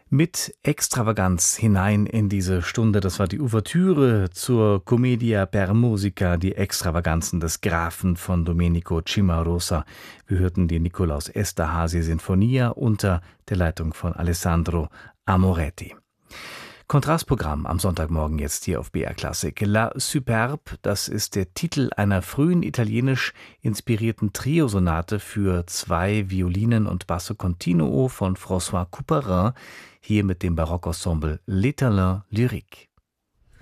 Mit Extravaganz hinein in diese Stunde. Das war die Ouvertüre zur Commedia per Musica, die Extravaganzen des Grafen von Domenico Cimarosa. Wir hörten die Nikolaus Esterházy Sinfonia unter der Leitung von Alessandro Amoretti. Kontrastprogramm am Sonntagmorgen jetzt hier auf BR Klassik. La Superbe, das ist der Titel einer frühen italienisch inspirierten Triosonate für 2 Violinen und Basso Continuo von François Couperin, hier mit dem Barockensemble L'Étalon Lyrique.